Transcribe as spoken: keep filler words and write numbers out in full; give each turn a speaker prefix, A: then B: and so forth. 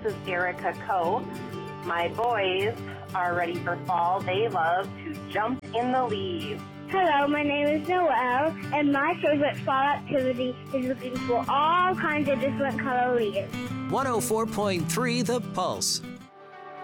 A: is Erica Coe. My boys are ready for fall. They love to jump in the leaves.
B: Hello, my name is Noelle, and my favorite fall activity is looking for all kinds of different color leaves.
C: one oh four point three The Pulse.